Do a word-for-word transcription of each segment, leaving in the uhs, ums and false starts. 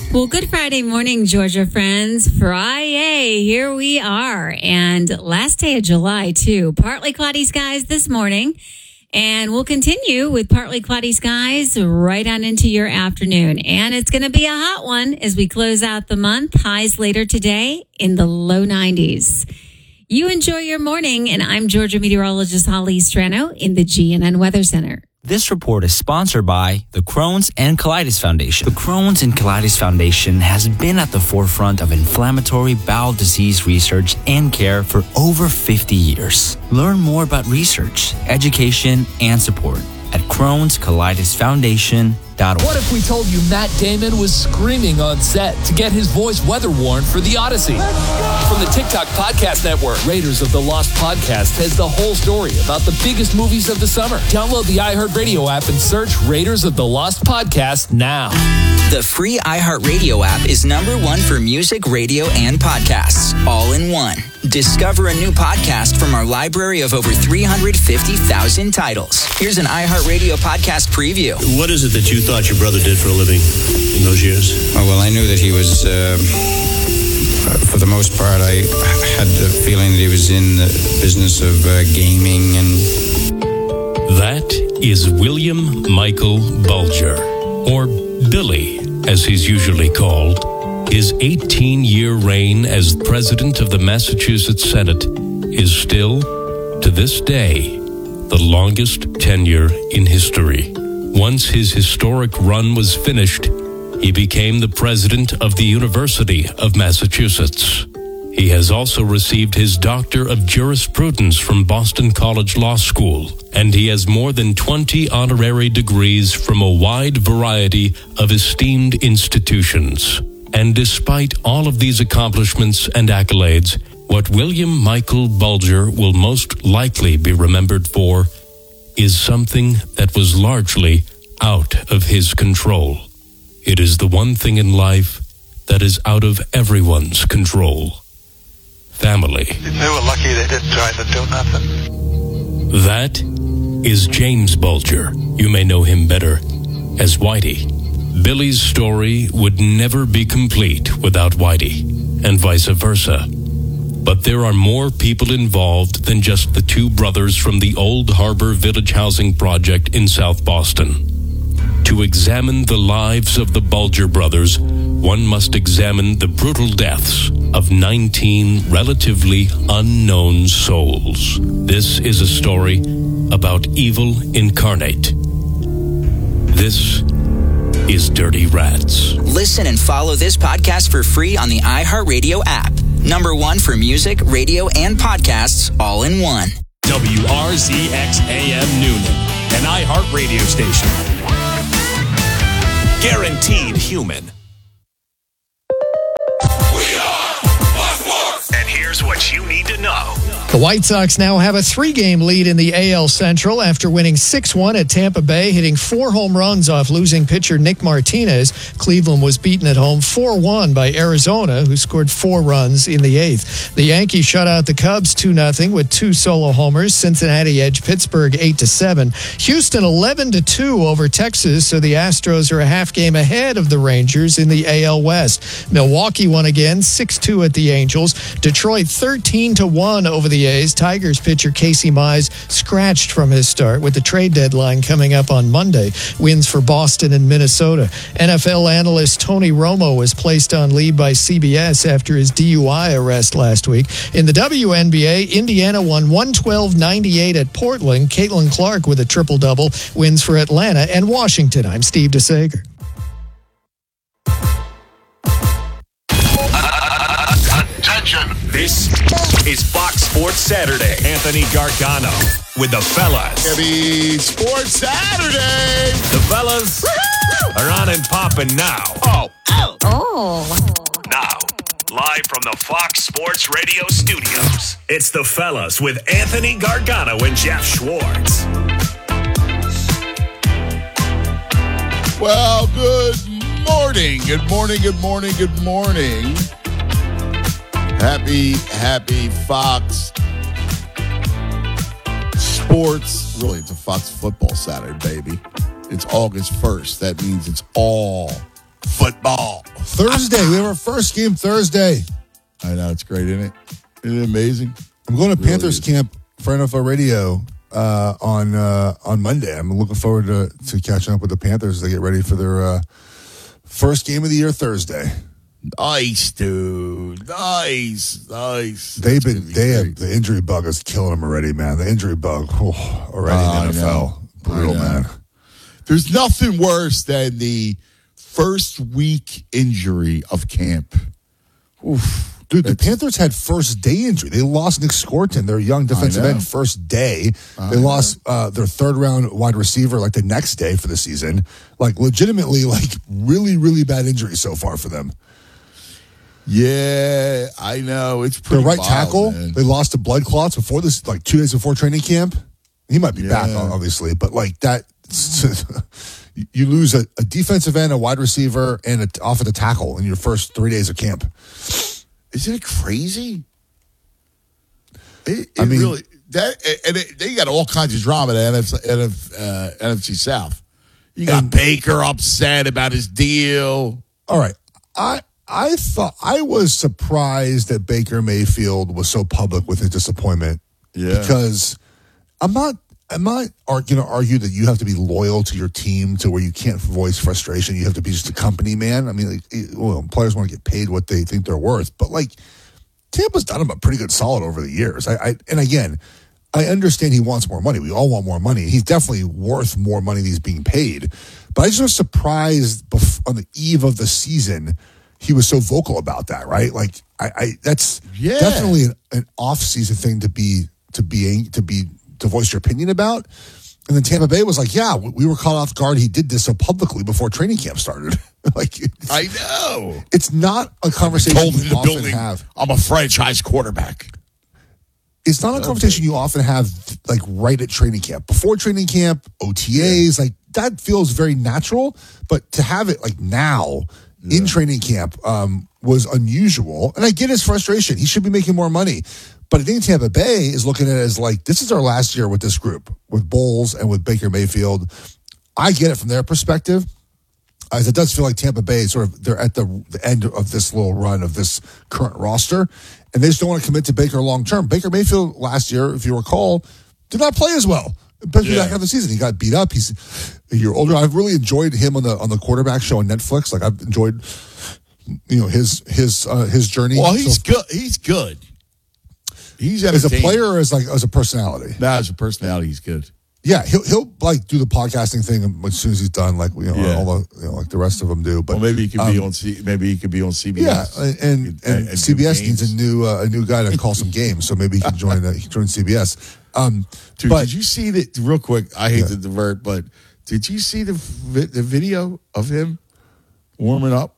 Well, good Friday morning, Georgia friends. Friday, here we are. And last day of July, too. Partly cloudy skies this morning. And we'll continue with partly cloudy skies right on into your afternoon. And it's going to be a hot one as we close out the month. Highs later today in the low nineties. You enjoy your morning, and I'm Georgia meteorologist Holly Strano in the G N N Weather Center. This report is sponsored by the Crohn's and Colitis Foundation. The Crohn's and Colitis Foundation has been at the forefront of inflammatory bowel disease research and care for over fifty years. Learn more about research, education, and support at crohns colitis foundation dot org. What if we told you Matt Damon was screaming on set to get his voice weather worn for The Odyssey? From the TikTok Podcast Network, Raiders of the Lost Podcast has the whole story about the biggest movies of the summer. Download the iHeartRadio app and search Raiders of the Lost Podcast now. The free iHeartRadio app is number one for music, radio, and podcasts, all in one. Discover a new podcast from our library of over three hundred fifty thousand titles. Here's an iHeartRadio podcast preview. What is it that you thought your brother did for a living in those years? Oh, well, I knew that he was, uh, for the most part, I had the feeling that he was in the business of uh, gaming and... That is William Michael Bulger, or Billy, as he's usually called. His eighteen-year reign as president of the Massachusetts Senate is still, to this day, the longest tenure in history. Once his historic run was finished, he became the president of the University of Massachusetts. He has also received his Doctor of Jurisprudence from Boston College Law School, and he has more than twenty honorary degrees from a wide variety of esteemed institutions. And despite all of these accomplishments and accolades, what William Michael Bulger will most likely be remembered for is something that was largely out of his control. It is the one thing in life that is out of everyone's control. Family. They were lucky they didn't try to do nothing. That is James Bulger. You may know him better as Whitey. Billy's story would never be complete without Whitey, and vice versa. But there are more people involved than just the two brothers from the Old Harbor Village Housing Project in South Boston. To examine the lives of the Bulger brothers, one must examine the brutal deaths of nineteen relatively unknown souls. This is a story about evil incarnate. This is Dirty Rats. Listen and follow this podcast for free on the iHeartRadio app. Number one for music, radio, and podcasts, all in one. W R Z X A M Noonan, an iHeartRadio station. Guaranteed human. We are Fox Sports. And here's what you need to know. The White Sox now have a three-game lead in the A L Central after winning six one at Tampa Bay, hitting four home runs off losing pitcher Nick Martinez. Cleveland was beaten at home four one by Arizona, who scored four runs in the eighth. The Yankees shut out the Cubs two nothing with two solo homers. Cincinnati edged Pittsburgh eight to seven. Houston eleven to two over Texas, so the Astros are a half game ahead of the Rangers in the A L West. Milwaukee won again six two at the Angels. Detroit thirteen to one over the A's. Tigers pitcher Casey Mize scratched from his start with the trade deadline coming up on Monday. Wins for Boston and Minnesota. N F L analyst Tony Romo was placed on leave by C B S after his D U I arrest last week. In the W N B A, Indiana won one twelve ninety-eight at Portland. Caitlin Clark with a triple-double. Wins for Atlanta and Washington. I'm Steve DeSager. Attention. This is Fox Sports Saturday. Anthony Gargano with the fellas. Happy Sports Saturday. The fellas Woo-hoo! Are on and popping now. Oh. Oh. Oh. Now, live from the Fox Sports Radio studios, it's the fellas with Anthony Gargano and Jeff Schwartz. Well, good morning. Good morning, good morning, good morning. Happy, happy Fox Sports. Really, it's a Fox Football Saturday, baby. It's August first. That means it's all football. Thursday. We have our first game Thursday. I know. It's great, isn't it? Isn't it amazing? I'm going to Really Panthers is. camp for N F L Radio uh, on uh, on Monday. I'm looking forward to, to catching up with the Panthers as they get ready for their uh, first game of the year Thursday. Nice, dude. Nice, nice. They've been they have the injury bug is killing them already, man. The injury bug oh, already Oh, in the N F L. Brutal, man. There's nothing worse than the first week injury of camp. Oof. Dude, the Panthers had first day injury. They lost Nick Scorton, their young defensive know. end, first day. I They know. lost uh, their third round wide receiver like the next day for the season. Like legitimately, like really, really bad injury so far for them. Yeah, I know. It's Their pretty right wild, tackle, man. they lost to blood clots before this, like two days before training camp. He might be back, Yeah. obviously, but like that, you lose a, a defensive end, a wide receiver, and an offensive tackle in your first three days of camp. Isn't it crazy? It, it I mean- really that and it, they got all kinds of drama at N F C, N F, uh, N F C South. You got And- Baker upset about his deal. All right. I I thought I was surprised that Baker Mayfield was so public with his disappointment. Yeah. Because I'm not I'm not going to argue that you have to be loyal to your team to where you can't voice frustration. You have to be just a company man. I mean, like, it- well, players want to get paid what they think they're worth, but like Tampa's done him a pretty good solid over the years. I, I and again, I understand he wants more money. We all want more money. He's definitely worth more money than he's being paid. But I just was surprised bef- on the eve of the season he was so vocal about that. Right? Like I, I that's Yeah. definitely an, an off-season thing to be to be to be to voice your opinion about. And then Tampa Bay was like, yeah, we we were caught off guard. He did this so publicly before training camp started. like, it's, I know. it's not a conversation Told him you the often building, have. I'm a franchise quarterback. It's not a conversation you often have like right at training camp. Before training camp, O T As, like that feels very natural. But to have it like now in training camp um, was unusual. And I get his frustration. He should be making more money. But I think Tampa Bay is looking at it as like, this is our last year with this group, with Bowles and with Baker Mayfield. I get it from their perspective. As it does feel like Tampa Bay is sort of, they're at the, the end of this little run of this current roster, and they just don't want to commit to Baker long term. Baker Mayfield last year, if you recall, did not play as well. Especially Yeah. back half of the season. He got beat up. He's a year older. I've really enjoyed him on the on the quarterback show on Netflix. Like I've enjoyed, you know, his his uh, his journey. Well, he's So, good. He's good. He's as a entertaining. player or as like as a personality. Nah, as a personality, he's good. Yeah, he'll he'll like do the podcasting thing as soon as he's done, like you know Yeah. all the you know, like the rest of them do. But Well, maybe he could be um, on. C, maybe he could be on C B Yeah, S. and and, and, and C B S do needs games. a new uh, a new guy to call some games, so maybe he can join uh, he can join C B S. Um, Dude, but did you see that? Real quick, I hate Yeah. to divert, but did you see the vi- the video of him warming up?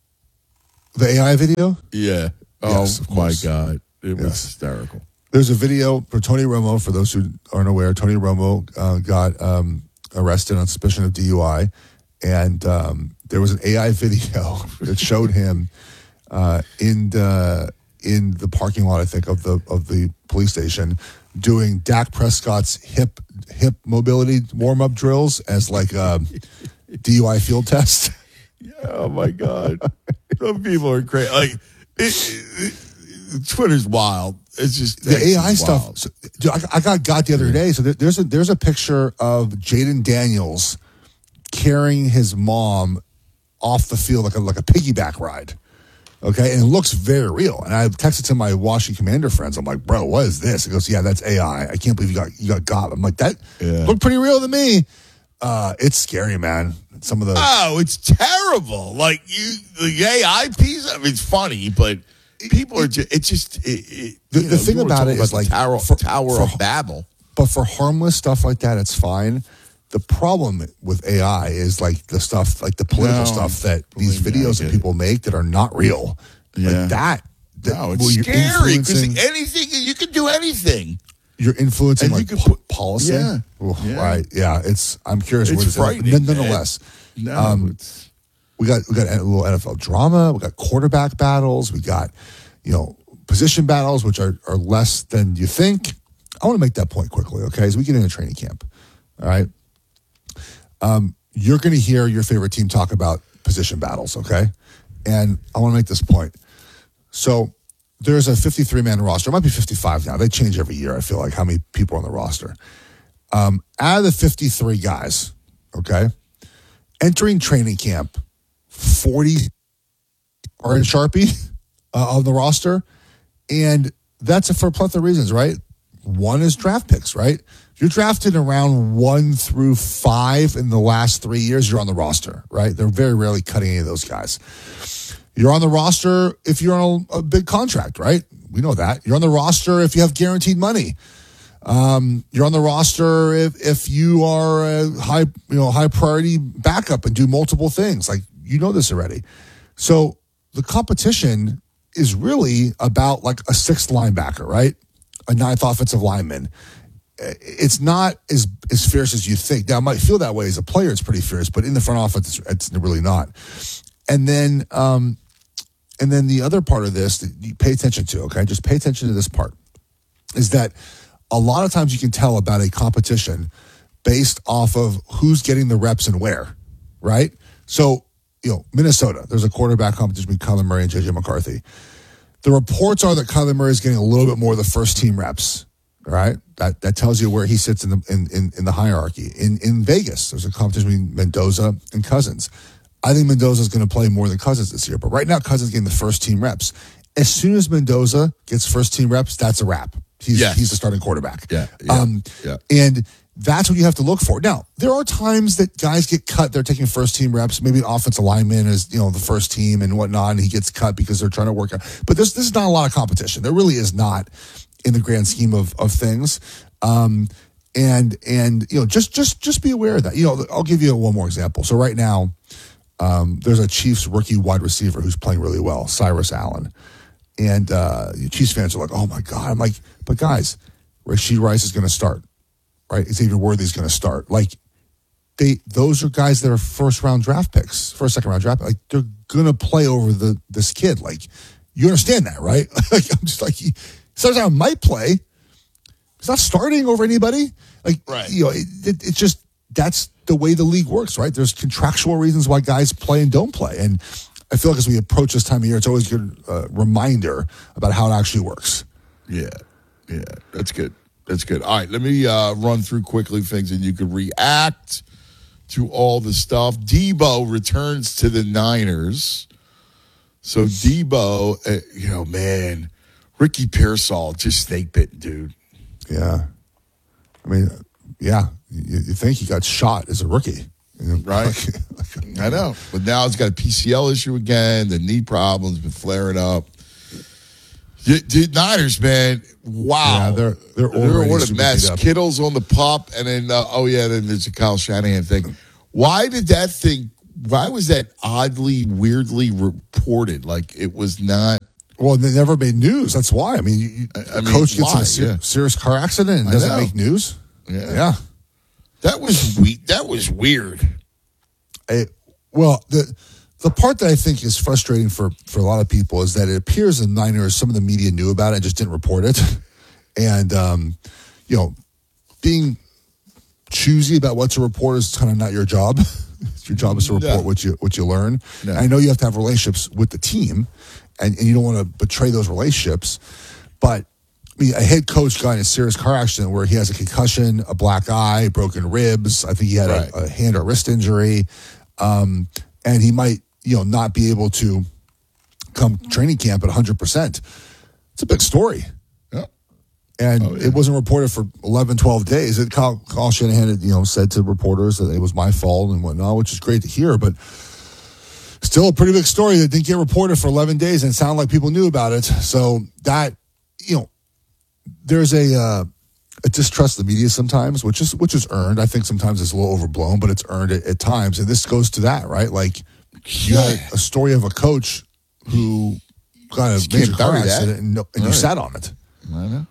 the A I video, Yeah. Yes, Oh of my course. God, it was Yes. hysterical. there's a video for Tony Romo. For those who aren't aware, Tony Romo uh, got um, arrested on suspicion of D U I, and um, there was an A I video that showed him uh, in the in the parking lot, I think, of the of the police station, doing Dak Prescott's hip hip mobility warm up drills as like a D U I field test. Oh my God, some people are crazy. Like it, it, it, Twitter's wild. It's just The it's A I just stuff. wild. So, dude, I, I got got the other day. So there, there's a there's a picture of Jaden Daniels carrying his mom off the field like a like a piggyback ride. Okay, and it looks very real. And I texted to my Washington Commander friends. I'm like, bro, what is this? He goes, yeah, that's A I. I can't believe you got you got got. I'm like, that Yeah. looked pretty real to me. Uh, it's scary, man. Some of the Oh, it's terrible. Like you, the A I piece. I mean, it's funny, but people are just. It's just. It, it, The- you the know, thing you were about talking it is, the like, Tower, for- Tower for- of Babel. But for harmless stuff like that, it's fine. The problem with A I is like the stuff, like the political No, stuff that these believe me, I videos get that people make that are not real. Yeah. Like that. that No, it's where you're scary because influencing- anything you can do anything. You're influencing And you like could po- put- policy. Yeah. Ooh, Yeah. Right. Yeah. It's. I'm curious. It's where this ends up. frightening, None- Nonetheless, No, um, it's, we got we got a little N F L drama. We got quarterback battles. We got you know position battles, which are are less than you think. I want to make that point quickly, okay? As we get into training camp, all right. Um, you're going to hear your favorite team talk about position battles, okay? and I want to make this point. So there's a fifty-three man roster. It might be fifty-five now. They change every year, I feel like, how many people are on the roster. Um, out of the fifty-three guys, okay, entering training camp, forty are in Sharpie uh, on the roster. And that's for a plethora of reasons, right? One is draft picks, right? If you're drafted around one through five in the last three years, you're on the roster, right? They're very rarely cutting any of those guys. You're on the roster if you're on a, a big contract, right? We know that. You're on the roster if you have guaranteed money. Um, you're on the roster if, if you are a high, you know, high priority backup and do multiple things. Like, you know this already. So the competition is really about like a sixth linebacker, right? A ninth offensive lineman. It's not as as fierce as you think. Now, it might feel that way as a player. It's pretty fierce, but in the front office, it's, it's really not. And then, um, and then the other part of this that you pay attention to, okay? Just pay attention to this part, is that a lot of times you can tell about a competition based off of who's getting the reps and where, right? So, you know, Minnesota, there's a quarterback competition between Kyler Murray and J J McCarthy. The reports are that Kyler Murray is getting a little bit more of the first team reps. All right, that that tells you where he sits in the in, in, in the hierarchy. In in Vegas, there's a competition between Mendoza and Cousins. I think Mendoza is going to play more than Cousins this year, but right now Cousins is getting the first team reps. As soon as Mendoza gets first team reps, that's a wrap. He's yes. he's the starting quarterback. Yeah, yeah, um, yeah. And that's what you have to look for. Now, there are times that guys get cut. They're taking first team reps. Maybe an offensive lineman is, you know, the first team and whatnot, and he gets cut because they're trying to work out. But this this is not a lot of competition. There really is not in the grand scheme of of things. Um, and and you know, just just just be aware of that. You know, I'll give you one more example. So right now, um, there's a Chiefs rookie wide receiver who's playing really well, Cyrus Allen. And uh, Chiefs fans are like, "Oh my God!" I'm like, "But guys, Rashee Rice is going to start, right? Xavier Worthy is going to start. Like, they those are guys that are first round draft picks, first second round draft. Like, they're going to play over the this kid. Like, you understand that, right? Like, I'm just like, he, Cyrus Allen might play. He's not starting over anybody. Like, right. You know, it, it, it's just that's the way the league works, right? There's contractual reasons why guys play and don't play, and I feel like as we approach this time of year, it's always a good uh, reminder about how it actually works. Yeah, yeah, that's good. That's good. All right, let me uh, run through quickly things and you can react to all the stuff. Debo returns to the Niners. So Debo, uh, you know, man, Ricky Pearsall just snake bitten, dude. Yeah. I mean, yeah, you, you think he got shot as a rookie. You know, right? Like, like, I know. But now he's got a P C L issue again. The knee problem's been flaring up. The, the Niners, man, wow. Yeah, they're, they're, they're what a super mess. beat up. Kittle's on the pup, and then, uh, oh, yeah, then there's a Kyle Shanahan thing. Why did that thing, why was that oddly, weirdly reported? Like, it was not. Well, they never made news. That's why. I mean, you, I a mean, coach gets why? in a ser- Yeah. serious car accident and I doesn't know. make news. Yeah. Yeah. That was we- That was weird. It, well, the the part that I think is frustrating for, for a lot of people is that it appears the Niners, some of the media knew about it and just didn't report it. And, um, you know, being choosy about what to report is kind of not your job. Your job is to report No. what you what you learn. No. I know you have to have relationships with the team, and, and you don't want to betray those relationships. But I mean, a head coach got in a serious car accident where he has a concussion, a black eye, broken ribs. I think he had Right. a, a hand or wrist injury, um, and he might, you know, not be able to come training camp at one hundred percent. It's a big story. Yeah. And Oh, yeah. it wasn't reported for eleven, twelve days. It, Kyle, Kyle Shanahan had, you know, said to reporters that it was my fault and whatnot, which is great to hear, but still a pretty big story that didn't get reported for eleven days and it sounded like people knew about it. So that, you know, there's a uh, a distrust of the media sometimes, which is which is earned. I think sometimes it's a little overblown, but it's earned at, at times. And this goes to that, right? Like, you Yeah. got a story of a coach who got a Just major can't car bury that. accident and, no, and you Right. sat on it. I know.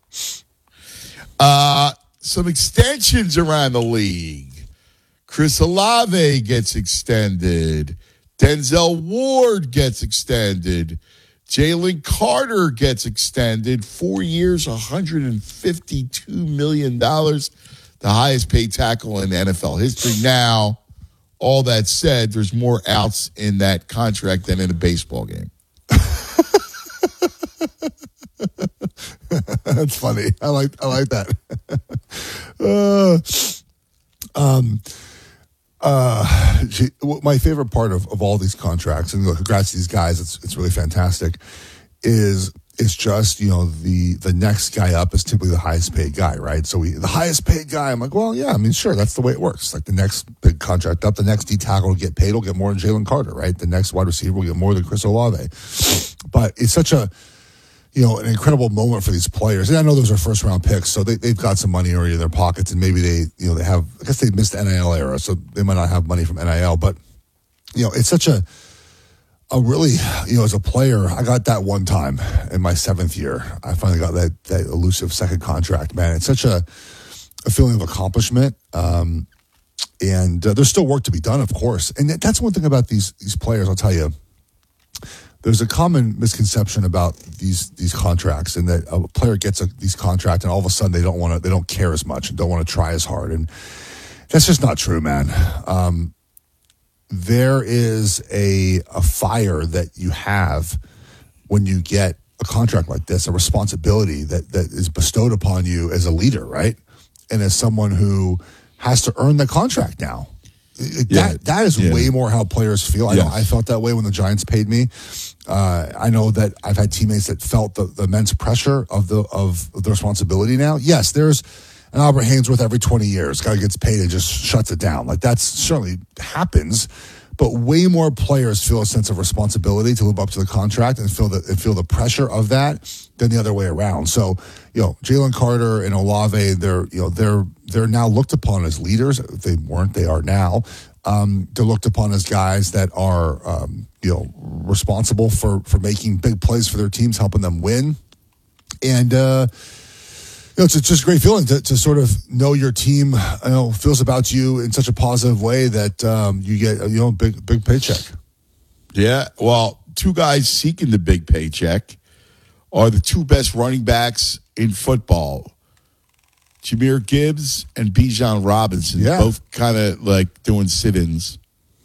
Uh, some extensions around the league. Chris Olave gets extended. Denzel Ward gets extended. Jalen Carter gets extended. Four years, one hundred fifty-two million dollars. The highest paid tackle in N F L history. Now, all that said, there's more outs in that contract than in a baseball game. That's funny. I like I like that. uh, um, uh, my favorite part of, of all these contracts, and congrats to these guys, it's it's really fantastic, is it's just, you know, the the next guy up is typically the highest paid guy, right? So we the highest paid guy, I'm like, well, yeah, I mean, sure, that's the way it works. Like the next big contract up, the next D tackle will get paid, will get more than Jalen Carter, right? The next wide receiver will get more than Chris Olave. But it's such a, you know, an incredible moment for these players. And I know those are first round picks, so they, they've got some money already in their pockets, and maybe they, you know, they have, I guess they missed the N I L era, so they might not have money from N I L, but, you know, it's such a, a really, you know, as a player, I got that one time in my seventh year. I finally got that, that elusive second contract, man. It's such a, a feeling of accomplishment. Um, and uh, there's still work to be done, of course. And that's one thing about these, these players, I'll tell you. There's a common misconception about these these contracts, and that a player gets a, these contracts, and all of a sudden they don't want to, they don't care as much, and don't want to try as hard, and that's just not true, man. Um, there is a a fire that you have when you get a contract like this, a responsibility that that is bestowed upon you as a leader, right, and as someone who has to earn the contract now. That yeah. that is yeah. way more how players feel. I yes. know I felt that way when the Giants paid me. Uh, I know that I've had teammates that felt the, the immense pressure of the of the responsibility now. Yes, there's an Albert Hainsworth every twenty years. Guy gets paid and just shuts it down. Like that certainly happens, but way more players feel a sense of responsibility to live up to the contract and feel the and feel the pressure of that than the other way around. So, you know, Jalen Carter and Olave, they're you know they're they're now looked upon as leaders. If they weren't, they are now. Um, they're looked upon as guys that are, um, you know, responsible for, for making big plays for their teams, helping them win. And, uh, you know, it's, it's just a great feeling to, to sort of know your team, you know, feels about you in such a positive way that um, you get, you know, big, big paycheck. Yeah. Well, two guys seeking the big paycheck are the two best running backs in football. Jahmyr Gibbs and Bijan Robinson, yeah. both kind of like doing sit-ins.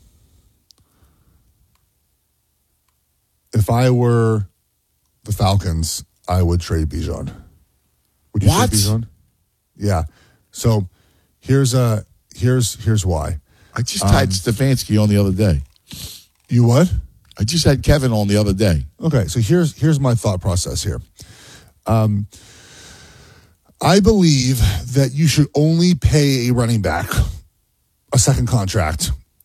If I were the Falcons, I would trade Bijan. Would you what? trade Bijan? Yeah. So here's uh here's here's why. I just had um, Stefanski on the other day. You what? I just had Kevin on the other day. Okay, so here's here's my thought process here. Um. I believe that you should only pay a running back a second contract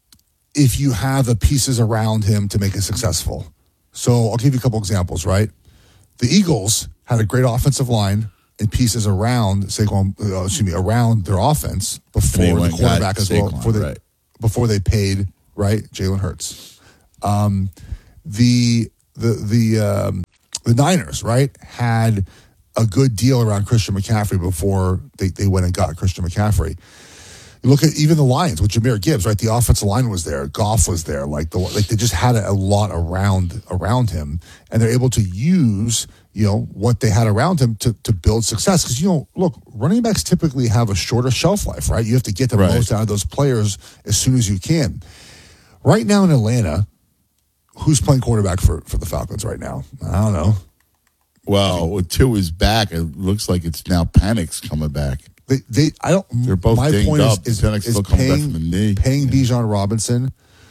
if you have the pieces around him to make it successful. So I'll give you a couple examples, right? The Eagles had a great offensive line and pieces around Saquon, uh, excuse me, around their offense before the quarterback as well, before they, right. before they paid, right, Jalen Hurts. Um, the the the um, the Niners, right, had a good deal around Christian McCaffrey before they, they went and got Christian McCaffrey. You look at even the Lions with Jahmyr Gibbs, right? The offensive line was there, Goff was there, like the like they just had a, a lot around around him, and they're able to use you know what they had around him to to build success. Because you know, look, running backs typically have a shorter shelf life, right? You have to get the right. most out of those players as soon as you can. Right now in Atlanta, who's playing quarterback for for the Falcons right now? I don't know. Well, with two is back, it looks like it's now Panic's coming back. They, they, I don't. They're both my dinged point up. is, Panic's is, still is coming paying, back from the knee. Paying yeah. Bijan Robinson.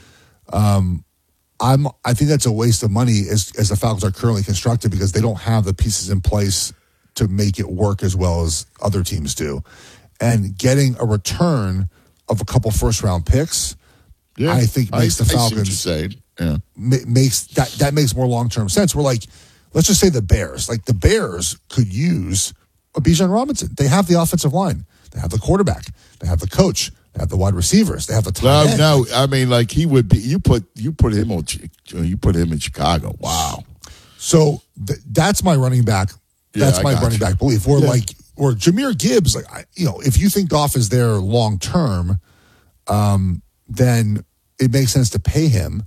Um, I'm. I think that's a waste of money as as the Falcons are currently constructed because they don't have the pieces in place to make it work as well as other teams do, and getting a return of a couple first round picks, yeah, I think makes I, the I Falcons see what you're saying. Yeah, ma- makes that that makes more long term sense. We're like. Let's just say the Bears. Like the Bears could use a Bijan Robinson. They have the offensive line. They have the quarterback. They have the coach. They have the wide receivers. They have the tight no, end. No, I mean, like he would be. You put you put him on. You put him in Chicago. Wow. So th- that's my running back. That's yeah, my running you. back belief. Or yeah. like, or Jahmyr Gibbs. Like, I, you know, if you think Goff is there long term, um, then it makes sense to pay him.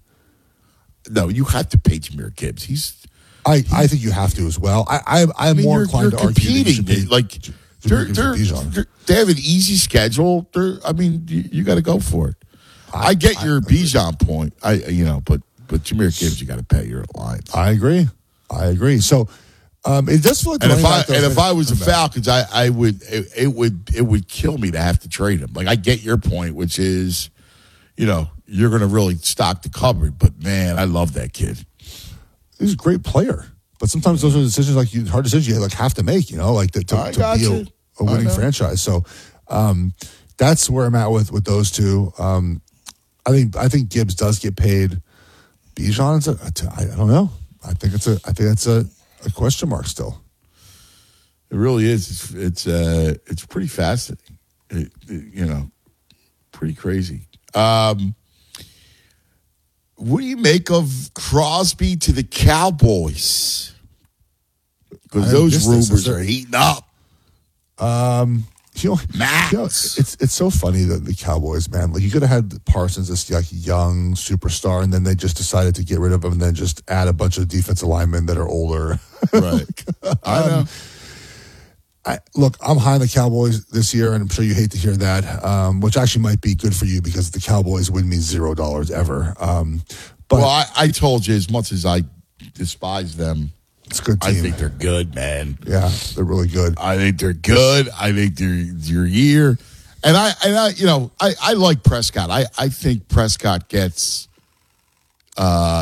No, you have to pay Jahmyr Gibbs. He's. I, I think you have to as well. I, I I'm I mean, more inclined to argue that you should pay, like they're, they're, they're, they have an easy schedule. They're, I mean, you, you got to go for it. I get your Bijan point. I you know, but but Jahmyr Gibbs, you got to pay your line. I agree. I agree. So um, it does feel like. And if I and if I was the Falcons, I, I would it, it would it would kill me to have to trade him. Like I get your point, which is, you know, you're going to really stock the cupboard. But man, I love that kid. He's a great player. But sometimes those are decisions like you, hard decisions you like have to make. You know, like to, to, to be a, a winning franchise. So um, that's where I'm at with with those two. Um, I think I think Gibbs does get paid. Bijan's a, I don't know. I think it's a I think that's a, a question mark still. It really is. It's it's uh it's pretty fascinating. It, it, you know, pretty crazy. Um, what do you make of Crosby to the Cowboys? Because those rumors are heating up. Um. You know, Max. You know, it's it's so funny that the Cowboys, man, like you could have had Parsons, this like young superstar, and then they just decided to get rid of him and then just add a bunch of defensive linemen that are older. Right. I know. Um, I, look, I'm high on the Cowboys this year, and I'm sure you hate to hear that, um, which actually might be good for you because the Cowboys win me zero dollars ever. Um, but well, I, I told you, as much as I despise them, it's a good team. I think they're good, man. Yeah, they're really good. I think they're good. I think they're your year. And I, and I, you know, I, I like Prescott. I, I think Prescott gets, uh,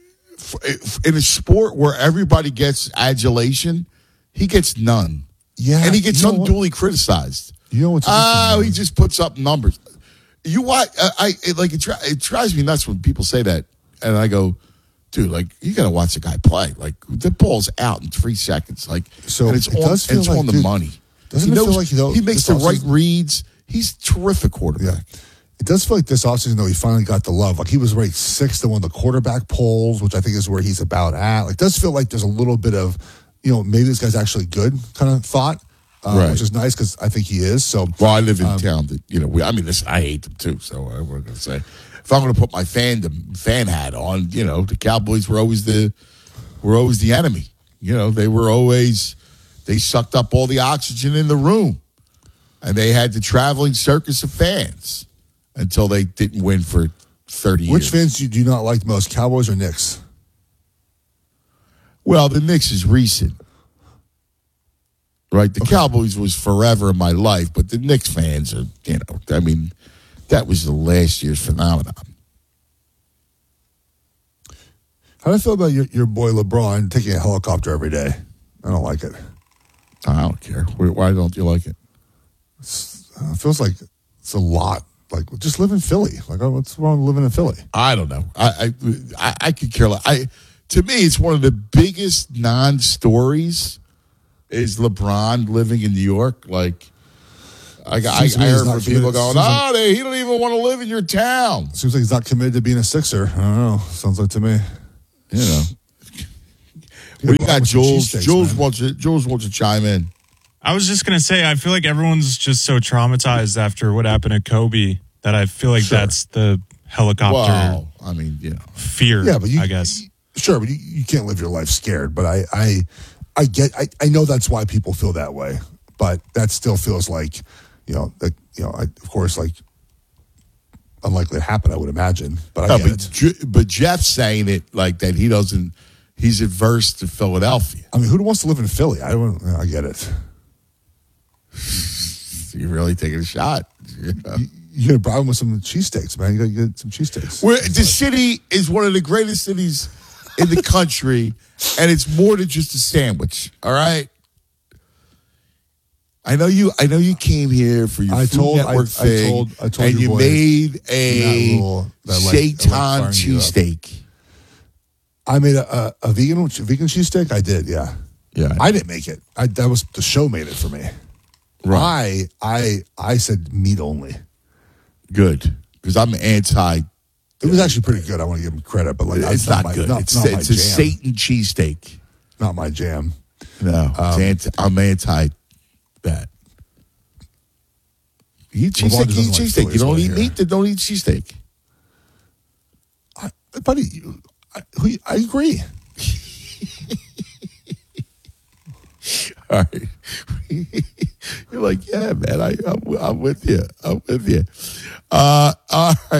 in a sport where everybody gets adulation, he gets none. Yeah, and he gets you know unduly criticized. You know what's Oh, he just puts up numbers. You watch, I, I it, like it, it drives me nuts when people say that, and I go, dude, like you got to watch the guy play. Like the ball's out in three seconds. Like so, and it's it on, does feel it's like, on the dude, money. Doesn't he it knows, feel like though, he makes the right offseason, reads? He's a terrific quarterback. Yeah. It does feel like this offseason, though, he finally got the love. Like he was ranked sixth in one of the quarterback polls, which I think is where he's about at. Like, it does feel like there's a little bit of, you know, maybe this guy's actually good kind of thought, uh, right. which is nice because I think he is. So, well, I live in um, town that you know. We, I mean, listen, I hate them too. So I we're going to say, if I'm going to put my fandom fan hat on, you know, the Cowboys were always the were always the enemy. You know, they were always they sucked up all the oxygen in the room, and they had the traveling circus of fans until they didn't win for thirty Which years. fans do you do not like most, Cowboys or Knicks? Well, the Knicks is recent. Right? The okay. Cowboys was forever in my life, but the Knicks fans are, you know, I mean, that was the last year's phenomenon. How do I feel about your, your boy LeBron taking a helicopter every day? I don't like it. I don't care. Why don't you like it? Uh, it feels like it's a lot. Like, just live in Philly. Like, oh, what's wrong with living in Philly? I don't know. I I, I, I could care less. I, to me, it's one of the biggest non-stories is LeBron living in New York. Like, I, I, I heard from people going, oh, they, he don't even want to live in your town. Seems like he's not committed to being a Sixer. I don't know. Sounds like to me. You know. What do you got, Jules? Jules wants, to, Jules wants to chime in. I was just going to say, I feel like everyone's just so traumatized after what happened to Kobe that I feel like sure. that's the helicopter well, I mean, you know. fear, yeah, but you, I guess. Sure, but you, you can't live your life scared. But I I, I get I, I know that's why people feel that way. But that still feels like, you know, that, you know, I, of course, like, unlikely to happen, I would imagine. But I no, get but, it. but Jeff's saying it like that he doesn't, he's adverse to Philadelphia. I mean, who wants to live in Philly? I don't, I get it. You're really taking a shot. You know? You, you got to bribe him with some cheesesteaks, man. You got to get some cheesesteaks. Where the city is one of the greatest cities in the country, and it's more than just a sandwich. All right. I know you. I know you came here for your I Food told, Network I, thing, I told, I told and you made a seitan cheesesteak. I made a, a, a vegan a vegan cheesesteak. I did, yeah, yeah. I didn't make it. I, that was the show made it for me. Right. I I I said meat only. Good, because I'm anti. It was actually pretty good. I want to give him credit, but like it's not, not, my, good. Not, it's not it's my a jam. seitan cheesesteak. Not my jam. No, um, it's anti, I'm anti that. You eat cheesesteak. You eat cheesesteak. You don't eat meat. Then don't eat cheesesteak. I, buddy, you, I, I agree. All right. You're like, yeah, man, I, I'm, I'm with you. I'm with you. Uh, all right.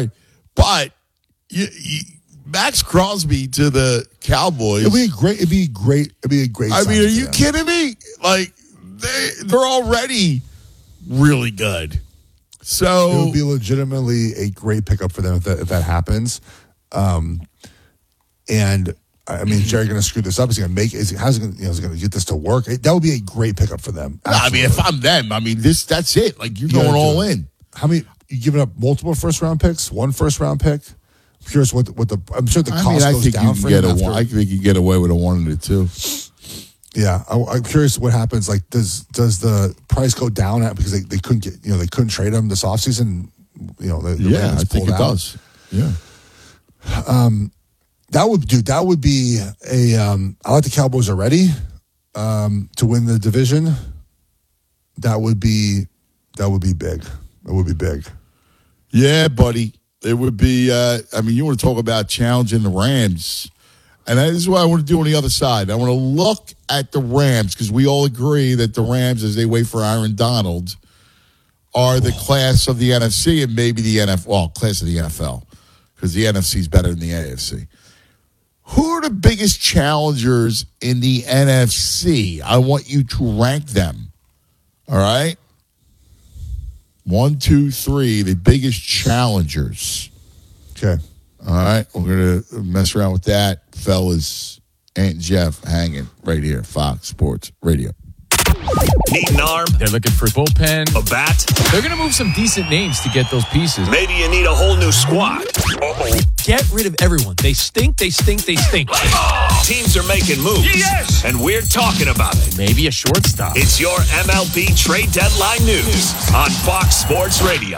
But you, you, Max Crosby to the Cowboys. It'd be a great. It'd be great. It'd be a great. I mean, are you them. kidding me? Like they they're already really good. So it would be legitimately a great pickup for them if that, if that happens. Um, and I mean, Jerry going to screw this up? Is he going to make? Is he, how's he going? You know, is he going to get this to work? It, that would be a great pickup for them. No, I mean, if I'm them, I mean, this that's it. Like you're you going all in. How many? You giving up multiple first round picks? One first round pick? I'm curious what what the. I'm sure the I cost mean, I goes think down you for can get him. a After, one, I think you get away with a one and a two. Yeah, I, I'm curious what happens. Like, does does the price go down at because they, they couldn't get you know they couldn't trade him this offseason? You know, the, the yeah, Rams I think it out. does. Yeah. Um, that would dude. That would be a. Um, I like the Cowboys already. Um, to win the division. That would be, that would be big. That would be big. Yeah, buddy. It would be. Uh, I mean, you want to talk about challenging the Rams, and that is what I want to do on the other side. I want to look at the Rams because we all agree that the Rams, as they wait for Aaron Donald, are the class of the N F C and maybe the N F L. Well, class of the N F L because the N F C is better than the A F C. Who are the biggest challengers in the N F C? I want you to rank them. All right? One, two, three, the biggest challengers. Okay. All right? We're going to mess around with that. Fellas, Aunt Jeff hanging right here, Fox Sports Radio. Need an arm? They're looking for bullpen. A bat? They're going to move some decent names to get those pieces. Maybe you need a whole new squad. Uh-oh. Get rid of everyone. They stink, they stink, they stink. Oh, teams are making moves. Yes! And we're talking about it. Maybe a shortstop. It's your M L B trade deadline news on Fox Sports Radio.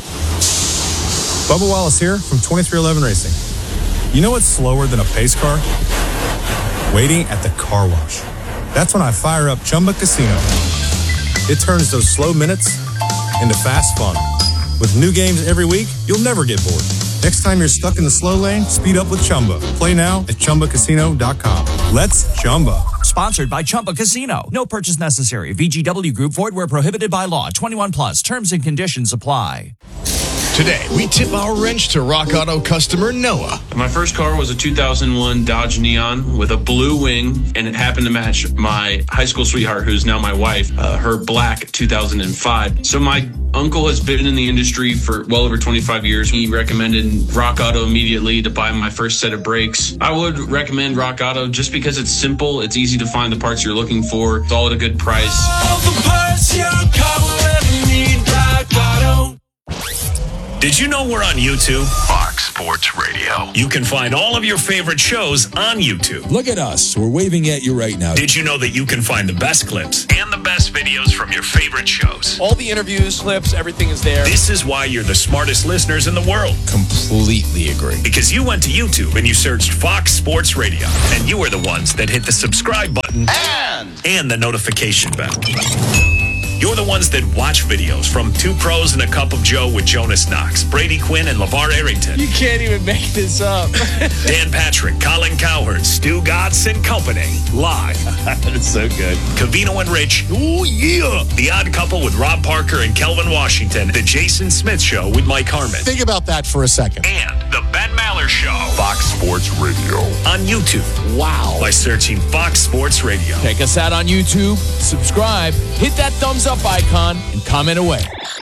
Bubba Wallace here from twenty-three eleven Racing. You know what's slower than a pace car? Waiting at the car wash. That's when I fire up Chumba Casino. It turns those slow minutes into fast fun. With new games every week, you'll never get bored. Next time you're stuck in the slow lane, speed up with Chumba. Play now at Chumba Casino dot com. Let's Chumba. Sponsored by Chumba Casino. No purchase necessary. V G W Group. Void where prohibited by law. twenty-one plus. Terms and conditions apply. Today, we tip our wrench to Rock Auto customer Noah. My first car was a two thousand one Dodge Neon with a blue wing, and it happened to match my high school sweetheart, who's now my wife, uh, her black two thousand five. So my uncle has been in the industry for well over twenty-five years. He recommended Rock Auto immediately to buy my first set of brakes. I would recommend Rock Auto just because it's simple, it's easy to find the parts you're looking for, it's all at a good price. All the parts your car will ever need, Rock Auto. Did you know we're on YouTube? Fox Sports Radio. You can find all of your favorite shows on YouTube. Look at us. We're waving at you right now. Did you know that you can find the best clips and the best videos from your favorite shows? All the interviews, clips, everything is there. This is why you're the smartest listeners in the world. Completely agree. Because you went to YouTube and you searched Fox Sports Radio, and you are the ones that hit the subscribe button and, and the notification bell. You're the ones that watch videos from Two Pros and a Cup of Joe with Jonas Knox, Brady Quinn, and LeVar Arrington. You can't even make this up. Dan Patrick, Colin Cowherd, Stu Gatz and Company. Live. That's so good. Covino and Rich. Oh, yeah. The Odd Couple with Rob Parker and Kelvin Washington. The Jason Smith Show with Mike Harmon. Think about that for a second. And The Ben Maller Show. Fox Sports Radio. On YouTube. Wow. By searching Fox Sports Radio. Check us out on YouTube. Subscribe. Hit that thumbs up icon and comment away.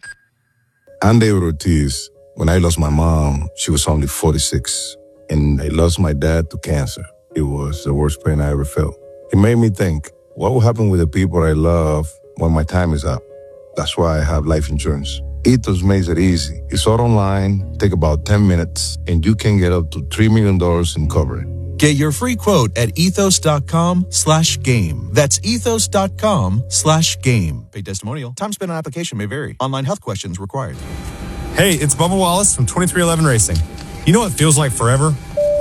I'm David Ortiz. When I lost my mom, she was only forty-six. And I lost my dad to cancer. It was the worst pain I ever felt. It made me think, what will happen with the people I love when my time is up? That's why I have life insurance. Ethos makes it easy. It's all online, take about ten minutes, and you can get up to three million dollars in coverage. Get your free quote at ethos.com slash game. That's ethos.com slash game. Paid testimonial. Time spent on application may vary. Online health questions required. Hey, it's Bubba Wallace from twenty-three eleven Racing. You know what feels like forever?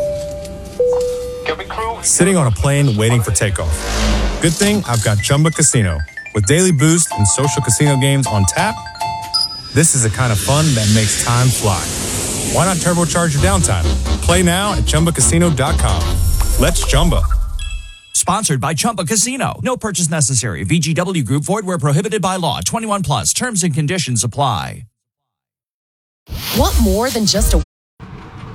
Sitting on a plane waiting for takeoff. Good thing I've got Chumba Casino. With daily boost and social casino games on tap, this is the kind of fun that makes time fly. Why not turbocharge your downtime? Play now at Chumba Casino dot com. Let's Chumba. Sponsored by Chumba Casino. No purchase necessary. V G W Group. Void where prohibited by law. twenty-one plus. Terms and conditions apply. Want more than just a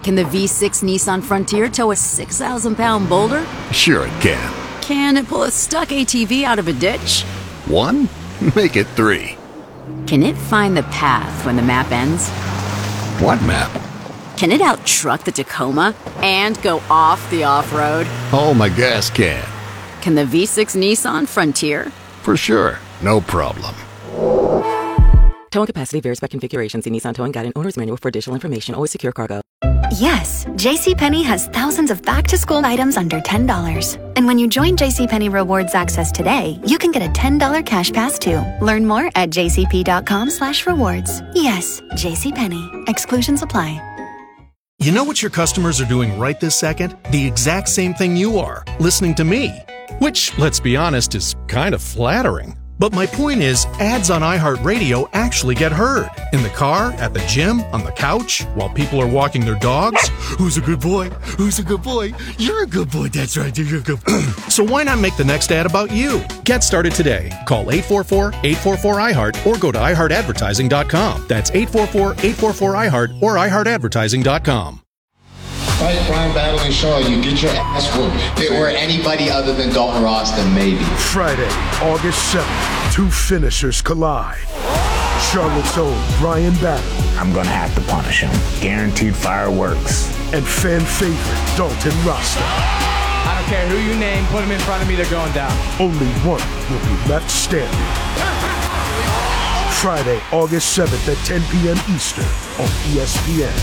Can the V six Nissan Frontier tow a six thousand pound boulder? Sure it can. Can it pull a stuck A T V out of a ditch? One? Make it three. Can it find the path when the map ends? What map? Can it out-truck the Tacoma and go off the off-road? Oh, my gas can. Can the V six Nissan Frontier? For sure. No problem. Towing capacity varies by configuration. See Nissan Towing Guide and Owner's Manual for additional information. Always secure cargo. Yes, JCPenney has thousands of back-to-school items under ten dollars. And when you join JCPenney Rewards Access today, you can get a ten dollars cash pass too. Learn more at jcp.com slash rewards. Yes, JCPenney. Exclusions apply. You know what your customers are doing right this second? The exact same thing you are, listening to me. Which, let's be honest, is kind of flattering. But my point is, ads on iHeartRadio actually get heard. In the car, at the gym, on the couch, while people are walking their dogs. Who's a good boy? Who's a good boy? You're a good boy. That's right. You're a good boy. So why not make the next ad about you? Get started today. Call eight four four, eight four four, I heart or go to i heart advertising dot com. That's eight four four, eight four four, I heart or i heart advertising dot com. Fight crime, battling Shaw, you get your ass whooped. If it were anybody other than Dalton Ross, then maybe. Friday, August seventh, two finishers collide. Charlotte's own Brian Battle. I'm gonna have to punish him. Guaranteed fireworks. And fan favorite Dalton Rasta. I don't care who you name, put him in front of me, they're going down. Only one will be left standing. Friday, August seventh at ten p.m. Eastern on E S P N.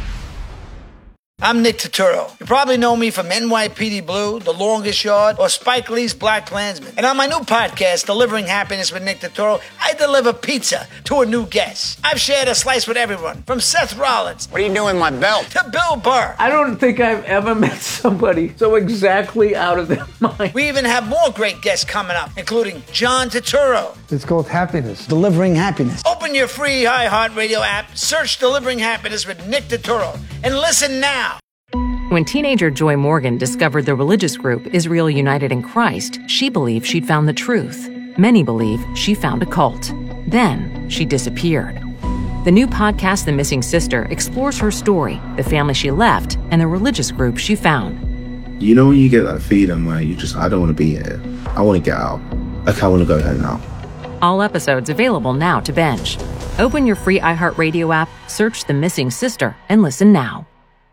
I'm Nick Turturro. You probably know me from N Y P D Blue, The Longest Yard, or Spike Lee's Black Klansman. And on my new podcast, Delivering Happiness with Nick Turturro, I deliver pizza to a new guest. I've shared a slice with everyone, from Seth Rollins. What are you doing with my belt? To Bill Burr. I don't think I've ever met somebody so exactly out of their mind. We even have more great guests coming up, including John Turturro. It's called Happiness. Delivering Happiness. Open your free iHeartRadio app, search Delivering Happiness with Nick Turturro, and listen now. When teenager Joy Morgan discovered the religious group Israel United in Christ, she believed she'd found the truth. Many believe she found a cult. Then she disappeared. The new podcast, The Missing Sister, explores her story, the family she left, and the religious group she found. You know when you get that feeling where you just, I don't want to be here. I want to get out. Like, I want to go home now. All episodes available now to binge. Open your free iHeartRadio app, search The Missing Sister, and listen now.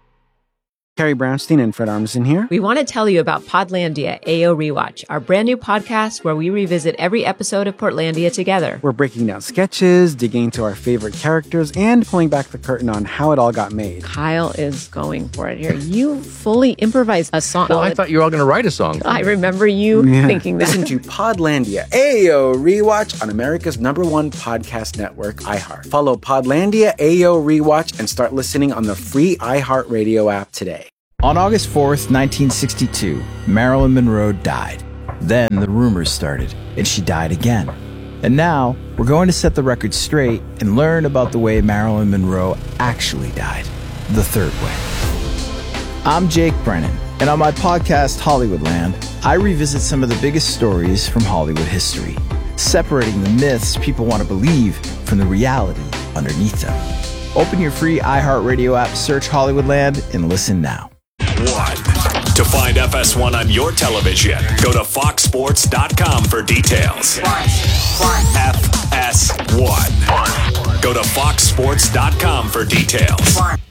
Carrie Brownstein and Fred Armisen here. We want to tell you about Podlandia A O Rewatch, our brand new podcast where we revisit every episode of Portlandia together. We're breaking down sketches, digging into our favorite characters, and pulling back the curtain on how it all got made. Kyle is going for it here. You fully improvised a song. Well, I thought you were all going to write a song. I remember you yeah. thinking that. Listen to Podlandia A O Rewatch on America's number one podcast network, iHeart. Follow Podlandia A O Rewatch and start listening on the free iHeartRadio app today. On August fourth, nineteen sixty-two, Marilyn Monroe died. Then the rumors started, and she died again. And now, we're going to set the record straight and learn about the way Marilyn Monroe actually died. The third way. I'm Jake Brennan, and on my podcast, Hollywoodland, I revisit some of the biggest stories from Hollywood history, separating the myths people want to believe from the reality underneath them. Open your free iHeartRadio app, search Hollywoodland, and listen now. One. To find F S one on your television, go to fox sports dot com for details. F S one. Go to fox sports dot com for details.